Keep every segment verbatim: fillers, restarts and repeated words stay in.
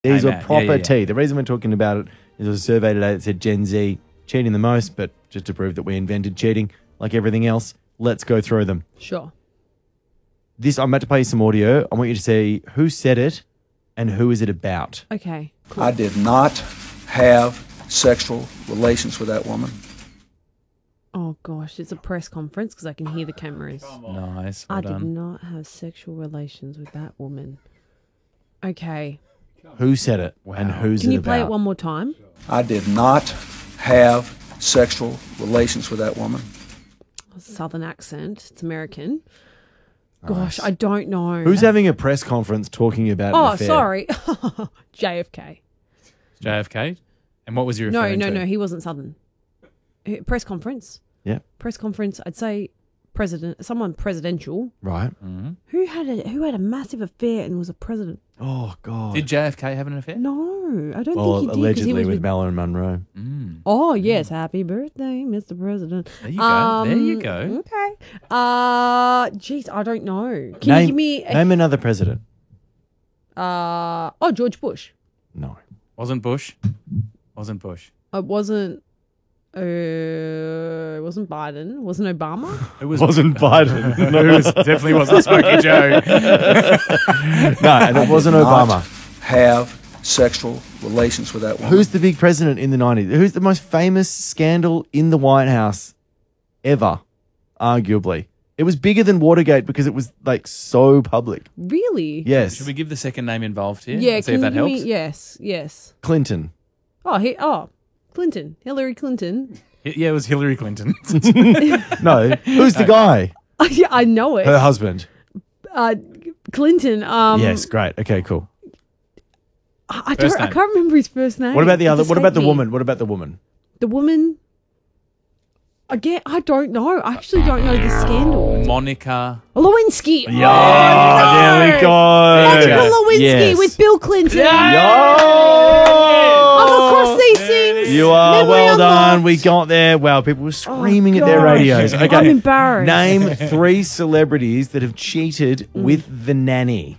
These came are out. proper Yeah, yeah, yeah. tea. The reason we're talking about it is there was a survey today that said Gen Z cheating the most, but just to prove that we invented cheating like everything else, let's go through them. Sure. This, I'm about to play you some audio. I want you to say who said it and who is it about. Okay. Cool. I did not have sexual relations with that woman. Oh gosh, it's a press conference because I can hear the cameras. Nice. Well I done. did not have sexual relations with that woman. Okay. Who said it Wow. and who's Can it you about? play it one more time? I did not have sexual relations with that woman. Southern accent. It's American. Gosh, Nice. I don't know. Who's having a press conference talking about an Oh, affair? sorry. J F K. J F K? And what was you No, referring no, to? no. He wasn't Southern. Uh, Press conference. Yeah. Press conference. I'd say president, someone presidential. Right. Who had a who had a massive affair and was a president? Oh, God. Did J F K have an affair? No, I don't well, think he did because he allegedly was with with. Marilyn Monroe. Mm. Oh yes, happy birthday, Mister President. There you go. There you go. Okay. Uh, jeez, I don't know. Can name, you give me? A, name another president. uh, oh, George Bush. No. Wasn't Bush? Wasn't Bush. It wasn't. Uh, it wasn't Biden. It wasn't Obama. It was Wasn't Biden. No, it was, definitely wasn't Smokey Joe. No, and it wasn't Did Obama. not have sexual relations with that woman. Who's the big president in the nineties? Who's the most famous scandal in the White House ever, arguably? It was bigger than Watergate because it was like so public. Really? Yes. Should we give the second name involved here? Yeah. and see Can if you that give helps. me? Yes. Yes. Clinton. Oh, he. Oh, Clinton. Hillary Clinton. Y- Yeah, it was Hillary Clinton. No. Who's the guy? yeah, I know it. Her husband. Uh, Clinton. Um, Yes, great. Okay, cool. I, I First don't. I name. can't remember his first name. What about the It's other? What about the escaped me. woman? What about the woman? The woman. Again, I don't know. I actually don't know the scandal. Monica. Lewinsky. Yeah, Oh, no. there we go. Monica Lewinsky Yes. with Bill Clinton. Yo! I'm across these things. You are Memory well done. unlocked. We got there. Wow, people were screaming at their gosh. radios. Okay. I'm embarrassed. Name three celebrities that have cheated with the nanny.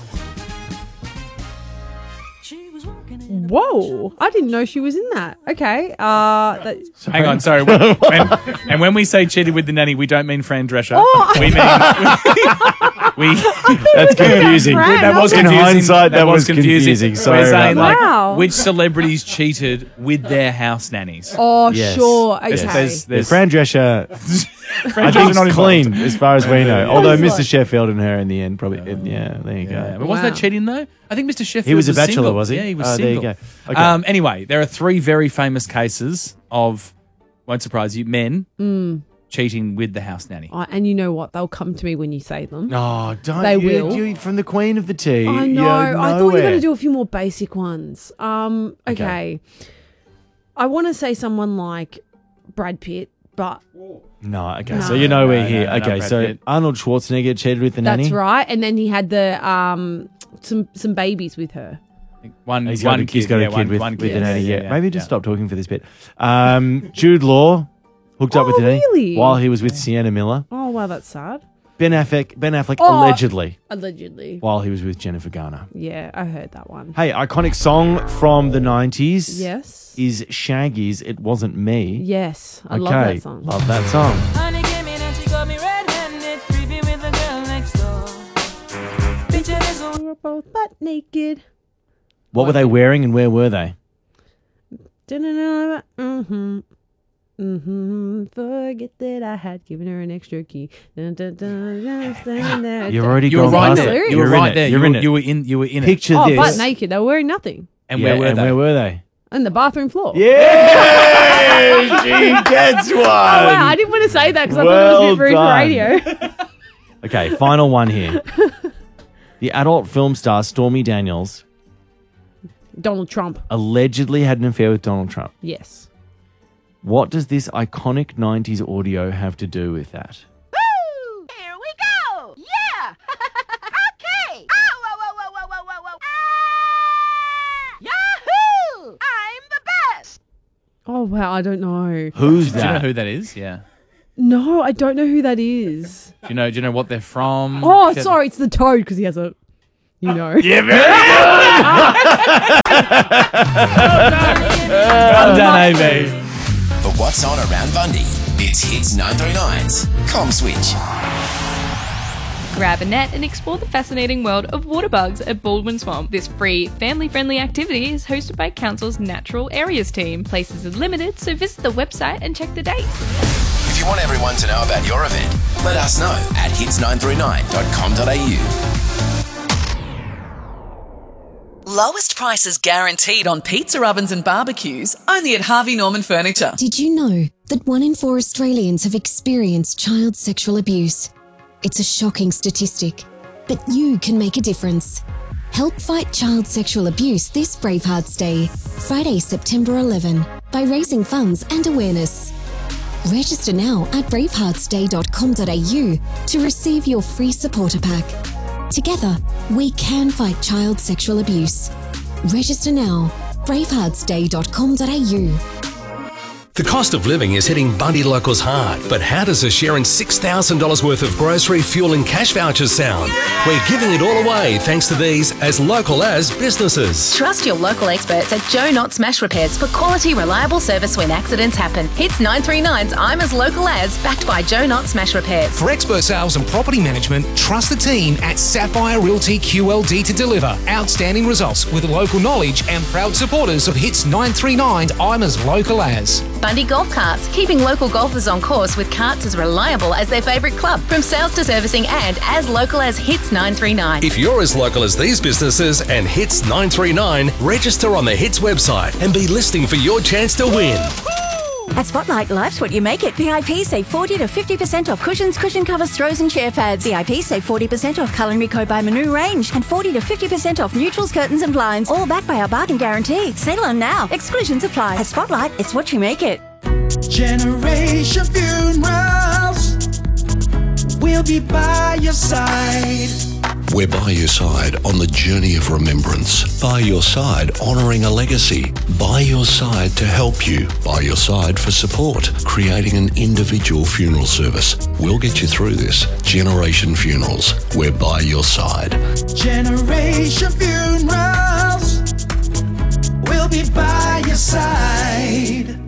Whoa! I didn't know she was in that. Okay. Uh, that, Hang on, sorry. When, when, and when we say cheated with the nanny, we don't mean Fran Drescher. Oh. We mean we. That's confusing. Fran. That was In confusing. hindsight, that was confusing. Sorry We're saying about like that. Wow. which celebrities cheated with their house nannies. oh, Yes. sure. Okay. There's, there's, Yeah, there's Fran Drescher, Fran I Drescher's think, not is involved. clean as far as we know. Although He's Mister like- Sheffield and her in the end probably. Yeah, there you go. Yeah, but wasn't Wow. that cheating though? I think Mister Sheffield He was a bachelor, single. was he? Yeah, he was Oh, there you single. go. Okay. Um, anyway, there are three very famous cases of, won't surprise you, men cheating with the house nanny. Oh, and you know what? They'll come to me when you say them. No, don't. They you, will. You, from the Queen of the Tea. I know. You're I thought you were nowhere. going to do a few more basic ones. Um, okay. Okay. I want to say someone like Brad Pitt, but No, okay. No. So you know we're No, here. no, no, okay, Brad so Pitt. Arnold Schwarzenegger cheated with the nanny. that's right. And then he had the um some some babies with her. One, He's one got, a, kid, he's got yeah, a kid one, with, one with kid. the nanny. Yeah, yeah, maybe just yeah. stop talking for this bit. Um, Jude Law hooked up Oh, with the nanny really? while he was with Sienna Miller. Oh wow, that's sad. Ben Affleck. Ben Affleck Oh. allegedly Allegedly. while he was with Jennifer Garner. Yeah, I heard that one. Hey, iconic song from the nineties. Yes. Is Shaggy's "It Wasn't Me." Yes, I okay, love that song. love that song. Honey came in and she got me red-handed, creepy with the girl next door. Picture this one. We were both butt naked. What were they wearing and where were they? Mm-hmm. Mm-hmm. Forget that I had given her an extra key. Dun, dun, dun, dun, stand there. You've already You were gone right past there. it. You were You're in right it. there. You're You in were, it. you were in. You were in it. Picture Oh, this. butt naked. They were wearing nothing. And Yeah, where were and they? where were they? On the bathroom floor. Yeah, she gets one. Oh, wow. I didn't want to say that because I thought it Well was a bit rude done. for radio. Okay, final one here. The adult film star Stormy Daniels Donald Trump. allegedly had an affair with Donald Trump. Yes. What does this iconic nineties audio have to do with that? Woo! Here we go! Yeah! Okay! Oh, whoa, whoa, whoa, whoa, whoa, whoa, whoa! Ah! Yahoo! I'm the best! Oh, wow. I don't know. Who's Do you know that? who that is? Yeah. No, I don't know who that is. Do you know? Do you know what they're from? Oh, Get- sorry. It's the Toad because he has a, you know. Yeah, very good. Well done, A B. For what's on around Bundy, it's Hits nine three nine's Com Switch. Grab a net and explore the fascinating world of water bugs at Baldwin Swamp. This free, family-friendly activity is hosted by Council's Natural Areas team. Places are limited, so visit the website and check the date. If you want everyone to know about your event, let us know at hits nine three nine dot com dot a u. Lowest prices guaranteed on pizza ovens and barbecues, only at Harvey Norman Furniture. Did you know that one in four Australians have experienced child sexual abuse? It's a shocking statistic, but you can make a difference. Help fight child sexual abuse this Bravehearts Day, Friday, September eleventh, by raising funds and awareness. Register now at bravehearts day dot com dot a u to receive your free supporter pack. Together, we can fight child sexual abuse. Register now, bravehearts day dot com dot a u. The cost of living is hitting Bundy locals hard, but how does a sharing six thousand dollars worth of grocery, fuel and cash vouchers sound? We're giving it all away thanks to these as local as businesses. Trust your local experts at Joe Knott Smash Repairs for quality, reliable service when accidents happen. Hits nine three nine's I'm as local as, backed by Joe Knott Smash Repairs. For expert sales and property management, trust the team at Sapphire Realty Q L D to deliver outstanding results with local knowledge and proud supporters of Hits nine three nine's I'm as local as. Bundy Golf Carts, keeping local golfers on course with carts as reliable as their favourite club. From sales to servicing and as local as Hits nine three nine. If you're as local as these businesses and Hits nine three nine, register on the Hits website and be listening for your chance to win. At Spotlight, life's what you make it. V I P save forty to fifty percent off cushions, cushion covers, throws and chair pads. V I P save forty percent off Culinary Co by Manu range and forty to fifty percent off neutrals, curtains and blinds. All backed by our bargain guarantee. Sale on now. Exclusions apply. At Spotlight, it's what you make it. Generation Funerals, we'll be by your side. We're by your side on the journey of remembrance. By your side, honouring a legacy. By your side to help you. By your side for support. Creating an individual funeral service. We'll get you through this. Generation Funerals, we're by your side. Generation Funerals, we'll be by your side.